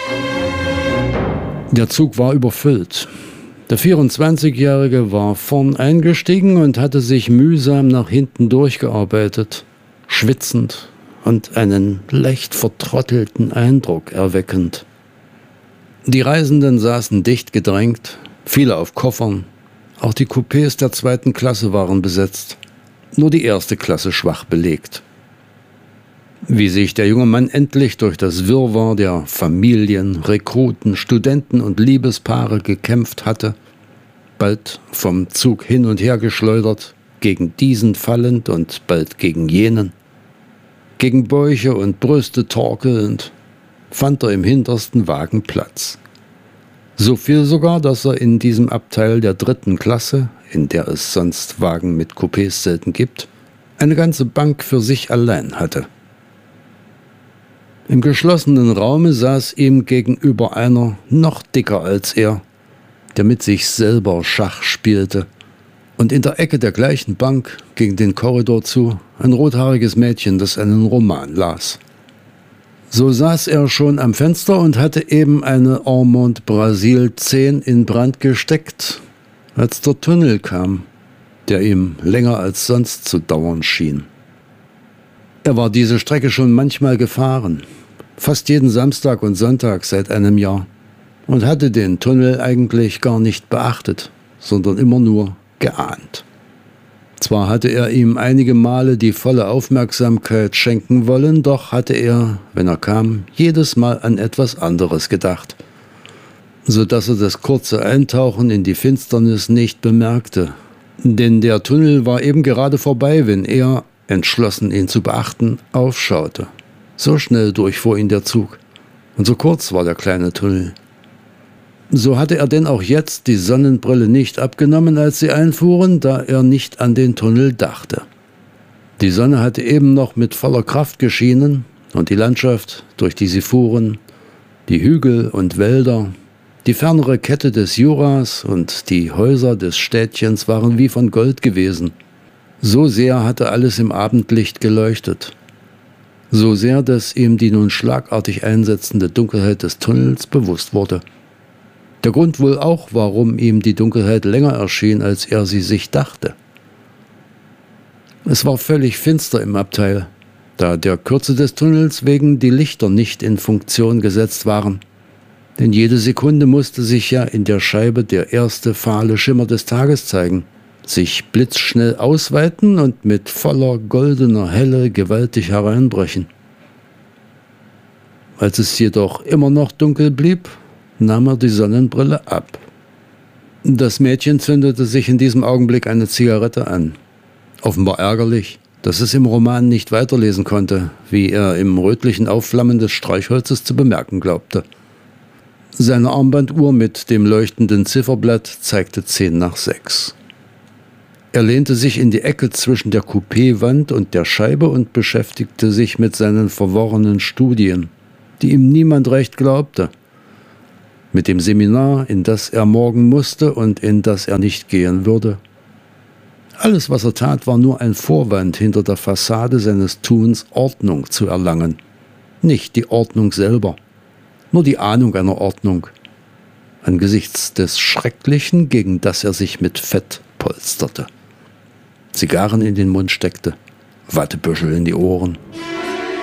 Der Zug war überfüllt. Der 24-Jährige war vorn eingestiegen und hatte sich mühsam nach hinten durchgearbeitet, schwitzend und einen leicht vertrottelten Eindruck erweckend. Die Reisenden saßen dicht gedrängt, viele auf Koffern. Auch die Coupés der 2. Klasse waren besetzt, nur die 1. Klasse schwach belegt. Wie sich der junge Mann endlich durch das Wirrwarr der Familien, Rekruten, Studenten und Liebespaare gekämpft hatte, bald vom Zug hin und her geschleudert, gegen diesen fallend und bald gegen jenen, gegen Bäuche und Brüste torkelnd, fand er im hintersten Wagen Platz. So viel sogar, dass er in diesem Abteil der 3. Klasse, in der es sonst Wagen mit Coupés selten gibt, eine ganze Bank für sich allein hatte. Im geschlossenen Raume saß ihm gegenüber einer noch dicker als er, der mit sich selber Schach spielte, und in der Ecke der gleichen Bank, gegen den Korridor zu, ein rothaariges Mädchen, das einen Roman las. So saß er schon am Fenster und hatte eben eine Ormond Brasil 10 in Brand gesteckt, als der Tunnel kam, der ihm länger als sonst zu dauern schien. Er war diese Strecke schon manchmal gefahren, fast jeden Samstag und Sonntag seit einem Jahr, und hatte den Tunnel eigentlich gar nicht beachtet, sondern immer nur geahnt. Zwar hatte er ihm einige Male die volle Aufmerksamkeit schenken wollen, doch hatte er, wenn er kam, jedes Mal an etwas anderes gedacht, so dass er das kurze Eintauchen in die Finsternis nicht bemerkte. Denn der Tunnel war eben gerade vorbei, wenn er, entschlossen ihn zu beachten, aufschaute. So schnell durchfuhr ihn der Zug, und so kurz war der kleine Tunnel. So hatte er denn auch jetzt die Sonnenbrille nicht abgenommen, als sie einfuhren, da er nicht an den Tunnel dachte. Die Sonne hatte eben noch mit voller Kraft geschienen, und die Landschaft, durch die sie fuhren, die Hügel und Wälder, die fernere Kette des Juras und die Häuser des Städtchens waren wie von Gold gewesen. So sehr hatte alles im Abendlicht geleuchtet. So sehr, dass ihm die nun schlagartig einsetzende Dunkelheit des Tunnels bewusst wurde. Der Grund wohl auch, warum ihm die Dunkelheit länger erschien, als er sie sich dachte. Es war völlig finster im Abteil, da der Kürze des Tunnels wegen die Lichter nicht in Funktion gesetzt waren. Denn jede Sekunde musste sich ja in der Scheibe der erste fahle Schimmer des Tages zeigen, sich blitzschnell ausweiten und mit voller goldener Helle gewaltig hereinbrechen. Als es jedoch immer noch dunkel blieb, nahm er die Sonnenbrille ab. Das Mädchen zündete sich in diesem Augenblick eine Zigarette an. Offenbar ärgerlich, dass es im Roman nicht weiterlesen konnte, wie er im rötlichen Aufflammen des Streichholzes zu bemerken glaubte. Seine Armbanduhr mit dem leuchtenden Zifferblatt zeigte 5:50. Er lehnte sich in die Ecke zwischen der Coupéwand und der Scheibe und beschäftigte sich mit seinen verworrenen Studien, die ihm niemand recht glaubte. Mit dem Seminar, in das er morgen musste und in das er nicht gehen würde. Alles, was er tat, war nur ein Vorwand, hinter der Fassade seines Tuns Ordnung zu erlangen. Nicht die Ordnung selber, nur die Ahnung einer Ordnung, angesichts des Schrecklichen, gegen das er sich mit Fett polsterte, Zigarren in den Mund steckte, Wattebüschel in die Ohren.